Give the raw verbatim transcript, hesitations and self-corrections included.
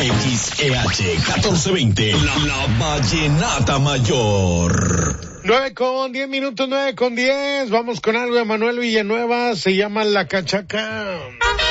X E H catorce veinte, la, la Vallenata Mayor. Nueve con diez minutos, nueve con diez. Vamos con algo de Manuel Villanueva. Se llama La Cachaca.